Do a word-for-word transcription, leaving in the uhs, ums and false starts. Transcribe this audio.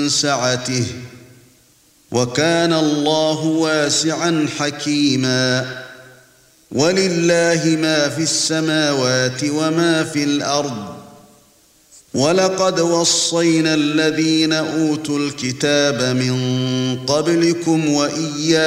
سعته وكان الله واسعا حكيما ولله ما في السماوات وما في الأرض ولقد وصينا الذين أوتوا الكتاب من قبلكم وإياكم